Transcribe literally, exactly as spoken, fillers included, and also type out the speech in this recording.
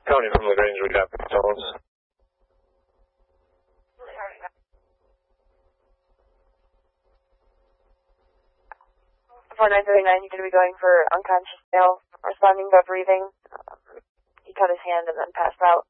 County from LaGrange, we got Jones. four nine three nine, you're going to be going for unconscious male, responding by breathing. Um, he cut his hand and then passed out.